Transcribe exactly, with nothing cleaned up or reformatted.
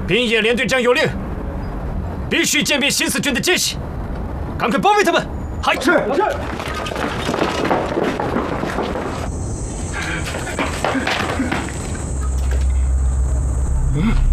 兵野连队长有令，必须歼灭新四军的奸细，赶快包围他们！嗨， 是是。嗯。